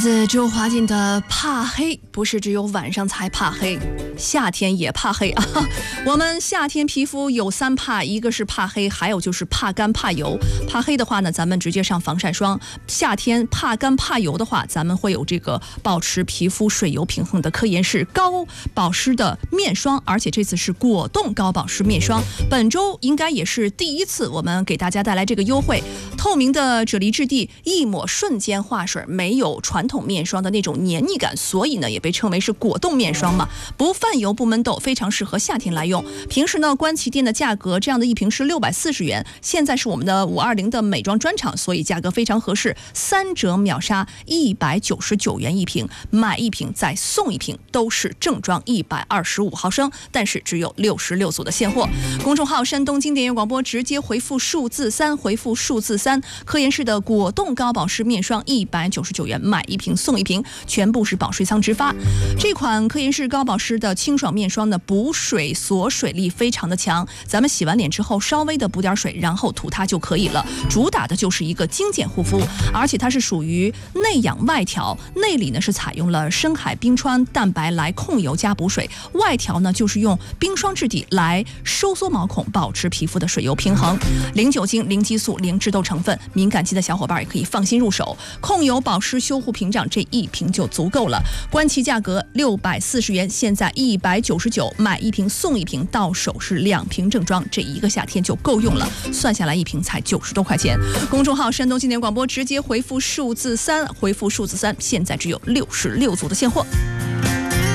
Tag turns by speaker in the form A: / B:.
A: 周华健的怕黑，不是只有晚上才怕黑，夏天也怕黑啊。我们夏天皮肤有3怕，一个是怕黑，还有就是怕干怕油。怕黑的话呢，咱们直接上防晒霜；夏天怕干怕油的话，咱们会有这个保持皮肤水油平衡的科颜氏高保湿的面霜，而且这次是果冻高保湿面霜。本周应该也是第一次我们给大家带来这个优惠，透明的啫喱质地，一抹瞬间化水，没有传统面霜的那种黏腻感，所以呢也被称为是果冻面霜嘛，不泛油不闷痘，非常适合夏天来用。平时呢官旗店的价格这样的一瓶是640元，现在是我们的520的美妆专场，所以价格非常合适，3折秒杀，199元一瓶，买一瓶再送一瓶，都是正装125毫升，但是只有66组的现货。公众号山东经典音乐广播，直接回复数字3，回复数字3，科颜氏的果冻高保湿面霜199元，买一瓶送一瓶，全部是保水仓直发。这款科颜氏高保湿的清爽面霜呢，补水锁水力非常的强，咱们洗完脸之后稍微的补点水，然后涂它就可以了。主打的就是一个精简护肤，而且它是属于内养外调，内里呢是采用了深海冰川蛋白来控油加补水，外调呢就是用冰霜质地来收缩毛孔，保持皮肤的水油平衡。零酒精、零激素、零致痘成分，敏感肌的小伙伴也可以放心入手。控油、保湿、修护、屏障，这一瓶就足够了。官旗价格640元，现在199，买一瓶送一瓶，到手是2瓶正装，这一个夏天就够用了。算下来一瓶才90多块钱。公众号山东经典广播，直接回复数字3，回复数字3，现在只有66组的现货。